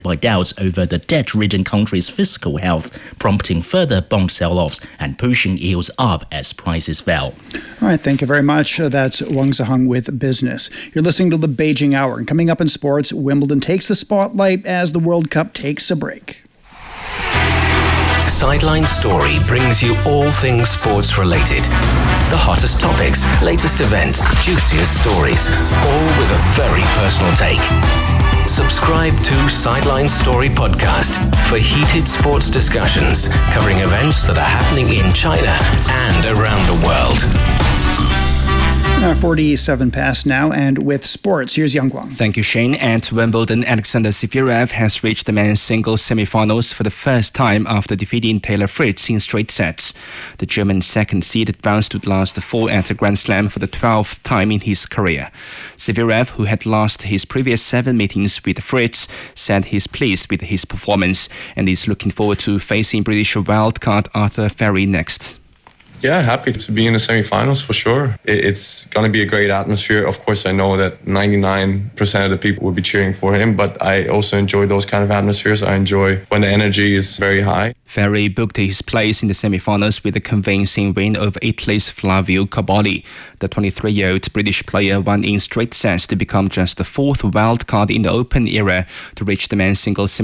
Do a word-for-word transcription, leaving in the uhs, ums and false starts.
by doubts over the debt-ridden country's fiscal health, prompting further bond sell-offs and pushing yields up as prices fell. All right, thank you very much. That's Wang Ziheng with Business. You're listening to the Beijing Hour. And coming up in sports, Wimbledon takes the spotlight as the World Cup takes a break. Sideline Story brings you all things sports related. The hottest topics, latest events, juiciest stories, all with a very personal take. Subscribe to Sideline Story Podcast for heated sports discussions covering events that are happening in China and around the world. Uh, forty-seven past now, and with sports, here's Yang Guang. Thank you, Shane. At Wimbledon, Alexander Zverev has reached the men's singles semi-finals for the first time after defeating Taylor Fritz in straight sets. The German second seed advanced to the last four at the Grand Slam for the twelfth time in his career. Zverev, who had lost his previous seven meetings with Fritz, said he's pleased with his performance and is looking forward to facing British wildcard Arthur Ferry next. Yeah, happy to be in the semi-finals for sure. It's going to be a great atmosphere. Of course, I know that ninety-nine percent of the people will be cheering for him, but I also enjoy those kind of atmospheres. I enjoy when the energy is very high. Ferry booked his place in the semi-finals with a convincing win over Italy's Flavio Cobolli. The twenty-three-year-old British player won in straight sets to become just the fourth wildcard in the Open era to reach the men's singles